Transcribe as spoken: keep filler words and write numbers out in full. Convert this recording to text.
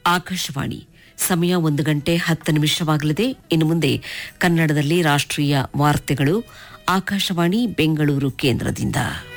ಆಕಾಶವಾಣಿ ಸಮಯ ಒಂದು ಗಂಟೆ ಹತ್ತು ನಿಮಿಷವಾಗಲಿದೆ. ಇನ್ನು ಮುಂದೆ ಕನ್ನಡದಲ್ಲಿ ರಾಷ್ಟ್ರೀಯ ವಾರ್ತೆಗಳು ಆಕಾಶವಾಣಿ ಬೆಂಗಳೂರು ಕೇಂದ್ರದಿಂದ.